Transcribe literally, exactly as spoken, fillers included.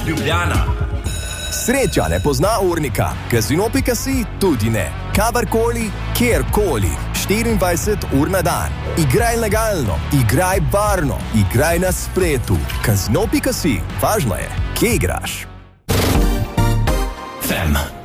Ljubljana. Sreča ne pozna urnika, Casino pika si tudi ne. Kadarkoli, kjerkoli, štiriindvajset ur na dan. Igraj legalno, igraj varno, igraj na spletu. Casino pika si, važno je, kje igraš. Fem.